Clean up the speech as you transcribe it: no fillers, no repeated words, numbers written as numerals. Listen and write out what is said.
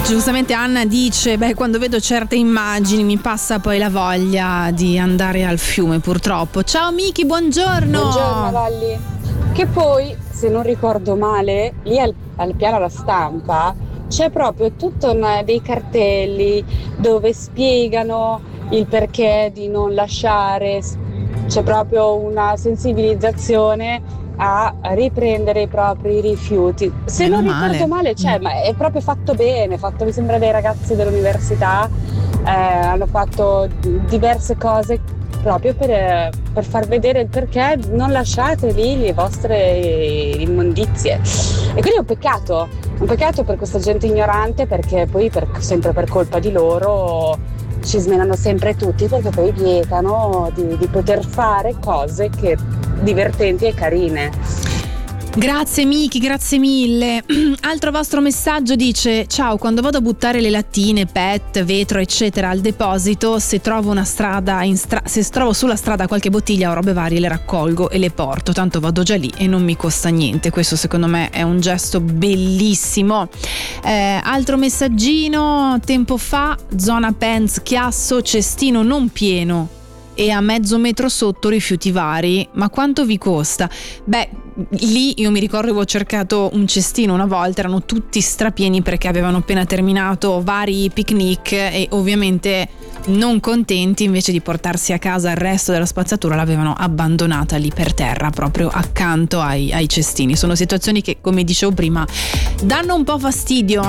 Giustamente Anna dice: beh, quando vedo certe immagini mi passa poi la voglia di andare al fiume, purtroppo. Ciao Miki, buongiorno. Buongiorno Lalli. Che poi, se non ricordo male, lì al piano alla stampa c'è proprio tutto dei cartelli dove spiegano il perché di non lasciare, c'è proprio una sensibilizzazione a riprendere i propri rifiuti. Se Meno non male. ricordo male, ma è proprio fatto bene, fatto, mi sembra, dai ragazzi dell'università, hanno fatto diverse cose proprio per far vedere il perché non lasciate lì le vostre immondizie. E quindi è un peccato per questa gente ignorante, perché poi sempre per colpa di loro ci smenano sempre tutti, perché poi vietano di poter fare cose divertenti e carine. Grazie Miki, grazie mille. Altro vostro messaggio dice: ciao, quando vado a buttare le lattine, PET, vetro eccetera al deposito, se trovo se trovo sulla strada qualche bottiglia o robe varie, le raccolgo e le porto, tanto vado già lì e non mi costa niente. Questo secondo me è un gesto bellissimo. Altro messaggino: tempo fa, zona Pens, Chiasso, cestino non pieno e a mezzo metro sotto rifiuti vari, ma quanto vi costa? Beh, lì io mi ricordo, avevo cercato un cestino una volta, erano tutti strapieni perché avevano appena terminato vari picnic e ovviamente non contenti, invece di portarsi a casa il resto della spazzatura, l'avevano abbandonata lì per terra, proprio accanto ai cestini. Sono situazioni che, come dicevo prima, danno un po' fastidio.